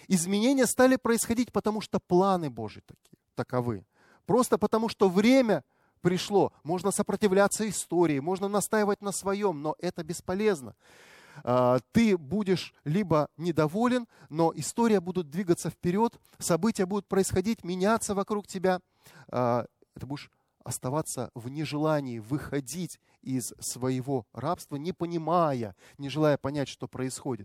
Изменения стали происходить, потому что планы Божьи таковы. Просто потому что время пришло. Можно сопротивляться истории, можно настаивать на своем, но это бесполезно. Ты будешь либо недоволен, но история будет двигаться вперед, события будут происходить, меняться вокруг тебя. Ты будешь оставаться в нежелании выходить из своего рабства, не понимая, не желая понять, что происходит.